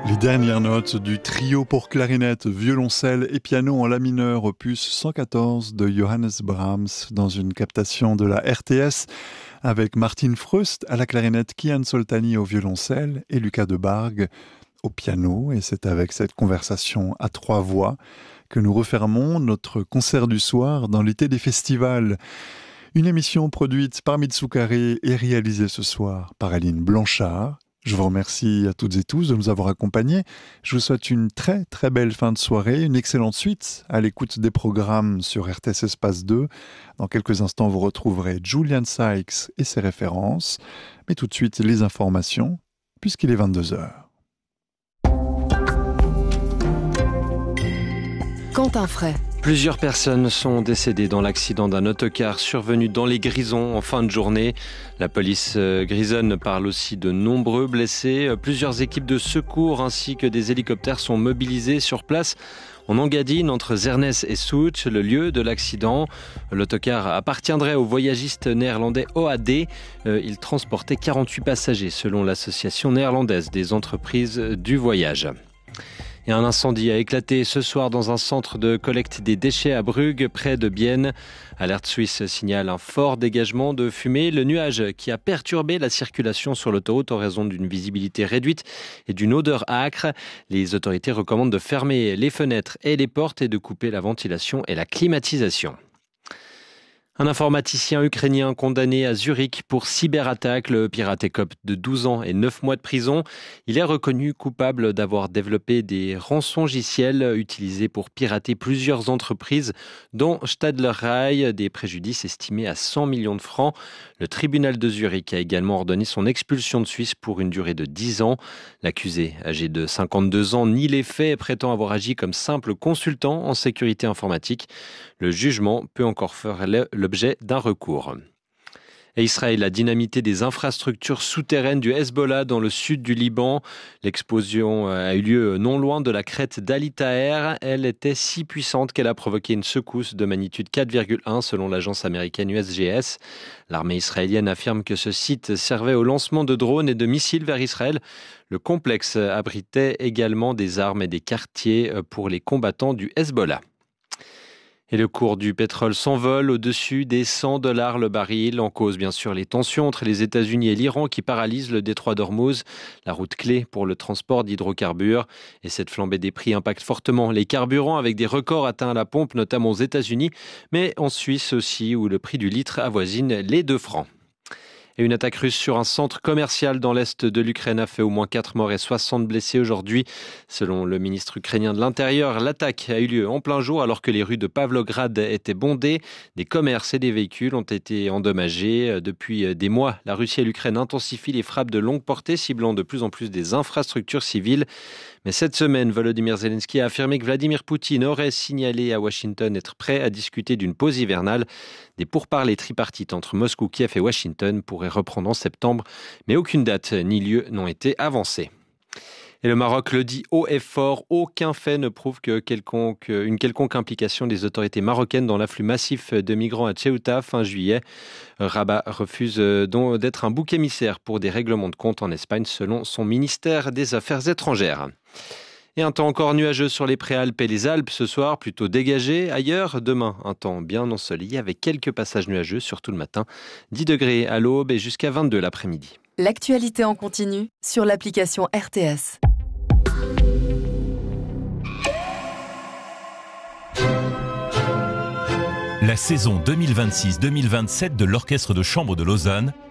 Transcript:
Les dernières notes du trio pour clarinette, violoncelle et piano en la mineur, opus 114 de Johannes Brahms, dans une captation de la RTS, avec Martin Freust à la clarinette, Kian Soltani au violoncelle et Lucas Debargue au piano. Et c'est avec cette conversation à trois voix que nous refermons notre concert du soir dans l'été des festivals. Une émission produite par Mitsukaré et réalisée ce soir par Aline Blanchard. Je vous remercie à toutes et tous de nous avoir accompagnés. Je vous souhaite une très très belle fin de soirée, une excellente suite à l'écoute des programmes sur RTS Espace 2. Dans quelques instants, vous retrouverez Julian Sykes et ses références. Mais tout de suite, les informations, puisqu'il est 22h. Quentin Fray. Plusieurs personnes sont décédées dans l'accident d'un autocar survenu dans les Grisons en fin de journée. La police grisonne parle aussi de nombreux blessés. Plusieurs équipes de secours ainsi que des hélicoptères sont mobilisés sur place. En Engadine, entre Zernez et Soet, le lieu de l'accident. L'autocar appartiendrait au voyagiste néerlandais OAD. Il transportait 48 passagers selon l'association néerlandaise des entreprises du voyage. Et un incendie a éclaté ce soir dans un centre de collecte des déchets à Brugge, près de Bienne. Alerte Suisse signale un fort dégagement de fumée. Le nuage qui a perturbé la circulation sur l'autoroute en raison d'une visibilité réduite et d'une odeur âcre. Les autorités recommandent de fermer les fenêtres et les portes et de couper la ventilation et la climatisation. Un informaticien ukrainien condamné à Zurich pour cyberattaque. Le pirate écope de 12 ans et 9 mois de prison. Il est reconnu coupable d'avoir développé des rançongiciels utilisés pour pirater plusieurs entreprises, dont Stadler Rail, des préjudices estimés à 100 millions de francs. Le tribunal de Zurich a également ordonné son expulsion de Suisse pour une durée de 10 ans. L'accusé, âgé de 52 ans, nie les faits et prétend avoir agi comme simple consultant en sécurité informatique. Le jugement peut encore faire l'objet d'un recours. Et Israël a dynamité des infrastructures souterraines du Hezbollah dans le sud du Liban. L'explosion a eu lieu non loin de la crête d'Ali Taher. Elle était si puissante qu'elle a provoqué une secousse de magnitude 4,1 selon l'agence américaine USGS. L'armée israélienne affirme que ce site servait au lancement de drones et de missiles vers Israël. Le complexe abritait également des armes et des quartiers pour les combattants du Hezbollah. Et le cours du pétrole s'envole au-dessus des $100 le baril. En cause, bien sûr, les tensions entre les États-Unis et l'Iran qui paralysent le détroit d'Ormuz, la route clé pour le transport d'hydrocarbures. Et cette flambée des prix impacte fortement les carburants avec des records atteints à la pompe, notamment aux États-Unis, mais en Suisse aussi, où le prix du litre avoisine les 2 francs. Et une attaque russe sur un centre commercial dans l'est de l'Ukraine a fait au moins 4 morts et 60 blessés aujourd'hui. Selon le ministre ukrainien de l'Intérieur, l'attaque a eu lieu en plein jour alors que les rues de Pavlograd étaient bondées. Des commerces et des véhicules ont été endommagés. Depuis des mois, la Russie et l'Ukraine intensifient les frappes de longue portée, ciblant de plus en plus des infrastructures civiles. Mais cette semaine, Volodymyr Zelensky a affirmé que Vladimir Poutine aurait signalé à Washington être prêt à discuter d'une pause hivernale. Des pourparlers tripartites entre Moscou, Kiev et Washington pourraient reprendre en septembre, mais aucune date ni lieu n'ont été avancés. Et le Maroc le dit haut et fort, aucun fait ne prouve que une quelconque implication des autorités marocaines dans l'afflux massif de migrants à Ceuta fin juillet. Rabat refuse donc d'être un bouc émissaire pour des règlements de compte en Espagne selon son ministère des Affaires étrangères. Et un temps encore nuageux sur les Préalpes et les Alpes ce soir, plutôt dégagé. Ailleurs, demain, un temps bien ensoleillé avec quelques passages nuageux, surtout le matin. 10 degrés à l'aube et jusqu'à 22 l'après-midi. L'actualité en continu sur l'application RTS. La saison 2026-2027 de l'Orchestre de chambre de Lausanne